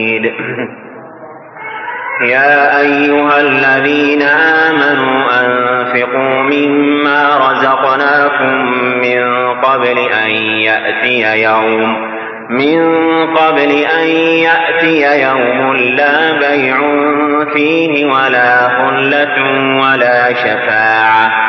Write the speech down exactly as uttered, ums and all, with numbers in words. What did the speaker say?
يا أيها الذين آمنوا أنفقوا مما رزقناكم من قبل أن يأتي يوم من قبل أن يأتي يوم لا بيع فيه ولا خلة ولا شفاعة